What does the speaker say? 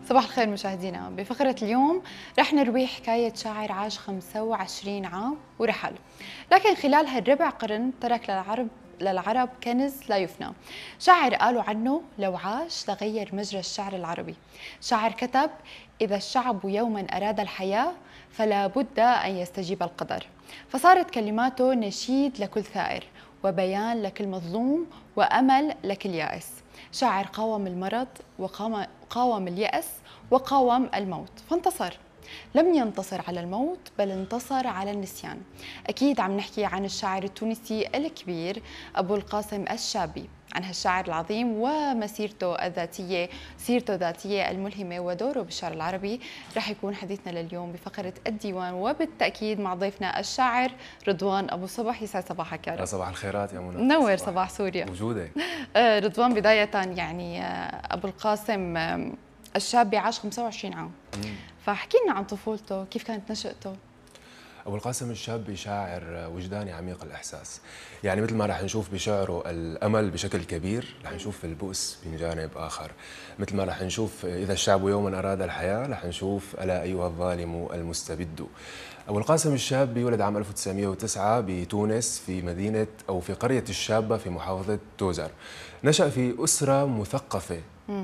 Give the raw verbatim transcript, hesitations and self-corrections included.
صباح الخير مشاهدينا. بفقرة اليوم رح نروي حكاية شاعر عاش خمسة وعشرين عام ورحل، لكن خلال هالربع قرن ترك للعرب للعرب كنز لا يفنى. شاعر قالوا عنه لو عاش لغير مجرى الشعر العربي. شاعر كتب: إذا الشعب يوما أراد الحياة فلا بد أن يستجيب القدر. فصارت كلماته نشيد لكل ثائر، وبيان لكل مظلوم، وأمل لكل يائس. شاعر قاوم المرض وقام قاوم اليأس وقاوم الموت فانتصر. لم ينتصر على الموت بل انتصر على النسيان. أكيد عم نحكي عن الشاعر التونسي الكبير أبو القاسم الشابي، عن هالشاعر العظيم ومسيرته الذاتية، سيرته الذاتية الملهمة ودوره بالشعر العربي. رح يكون حديثنا لليوم بفقرة الديوان، وبالتأكيد مع ضيفنا الشاعر رضوان أبو صبح. يسعد صباحك يا رب. يا صباح الخيرات يا منى. منور صباح, صباح سوريا. وجودك. رضوان، بداية يعني أبو القاسم الشابي عاش خمسة وعشرين عام، فاحكي لنا عن طفولته، كيف كانت نشأته؟ أبو القاسم الشابي شاعر وجداني عميق الإحساس، يعني مثل ما رح نشوف بشعره الأمل بشكل كبير، رح نشوف البؤس من جانب آخر. مثل ما رح نشوف إذا الشعب يوما أراد الحياة، رح نشوف ألا أيها الظالم المستبد. أبو القاسم الشابي ولد عام ألف وتسعمئة وتسعة بتونس في مدينة أو في قرية الشابة في محافظة توزر. نشأ في أسرة مثقفة